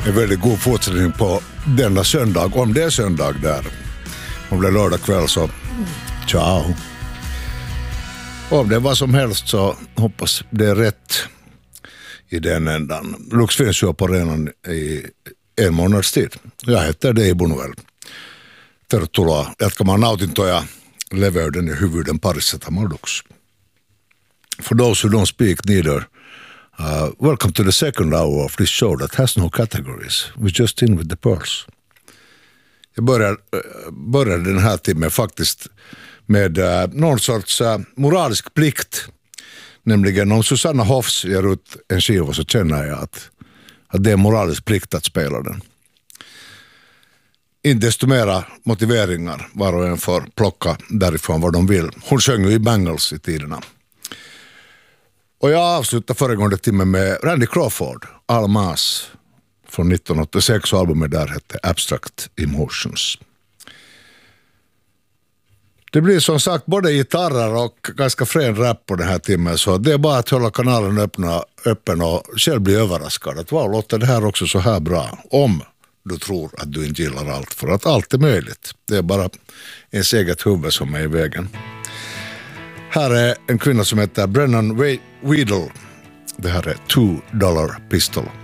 en väldigt god fortsättning på denna söndag, om det är söndag där. Om det är lördag kväll så ciao. Om det är vad som helst så hoppas det är rätt i den ändan. Lux finns ju på arenan i en månads tid. Jag heter Dei Bunuel. Tervetuloa jatkamaan nautintoja leveyden ja hyvyyden parissa. Tämä on Lux. For those who don't speak neither, welcome to the second hour of this show that has no categories. We're just in with the pearls. Jag började den här timmen faktiskt med någon sorts moralisk plikt. Nämligen om Susanna Hoffs ger ut en skiva så känner jag att det är moralisk plikt att spela den. Inte desto mera motiveringar var och en får plocka därifrån vad de vill. Hon sjöng ju i Bangles i tiderna. Och jag avslutade föregående timmen med Randy Crawford, Almas från 1986, och albumet där hette Abstract Emotions. Det blir som sagt både gitarrer och ganska frän rap på den här timmen, så det är bara att hålla kanalen öppen och själv bli överraskad. Att wow, låter det här också så här bra? Om du tror att du inte gillar allt, för att allt är möjligt. Det är bara ens eget huvud som är i vägen. Här är en kvinna som heter Brennan Weedle. Det här är $2 Pistol.